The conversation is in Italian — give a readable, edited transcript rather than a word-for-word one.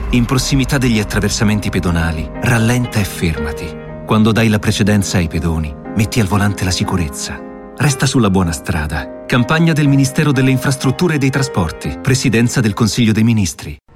In prossimità degli attraversamenti pedonali, rallenta e fermati. Quando dai la precedenza ai pedoni, metti al volante la sicurezza. Resta sulla buona strada. Campagna del Ministero delle Infrastrutture e dei Trasporti. Presidenza del Consiglio dei Ministri.